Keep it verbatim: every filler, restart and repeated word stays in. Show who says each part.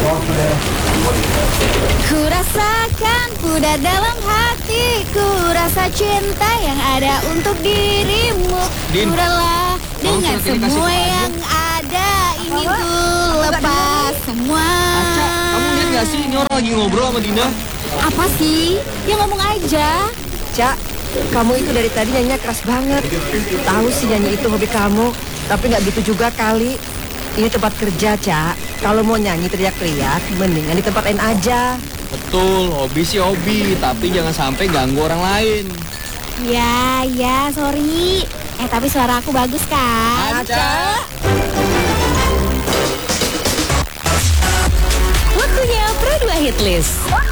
Speaker 1: Ku rasakan pudar dalam hatiku, rasa cinta yang ada untuk dirimu.
Speaker 2: Din,
Speaker 1: Ku rela dengan
Speaker 2: surat ini kasih
Speaker 1: semua
Speaker 2: ke
Speaker 1: yang ada, ingin ku lepas semua.
Speaker 2: Aca, kamu lihat gak sih ini orang lagi ngobrol sama Dina?
Speaker 1: Apa sih? Ya ngomong aja.
Speaker 3: Cak, kamu itu dari tadi nyanyinya keras banget. Tahu sih nyanyi itu hobi kamu, tapi nggak gitu juga kali. Ini tempat kerja, Cak. Kalau mau nyanyi teriak-teriak, mendingan di tempat lain aja.
Speaker 2: Betul, hobi sih hobi, tapi jangan sampai ganggu orang lain.
Speaker 1: Ya, ya, sorry. Eh, tapi suara aku bagus kan?
Speaker 2: Aca.
Speaker 1: Waktunya Pro dua Hit List.